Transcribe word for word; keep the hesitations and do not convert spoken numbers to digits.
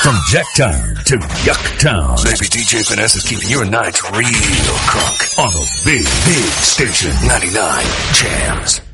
From Jacktown to Yucktown. Baby, D J Finesse is keeping your nights real crunk. On a big, big station. ninety-nine Jams.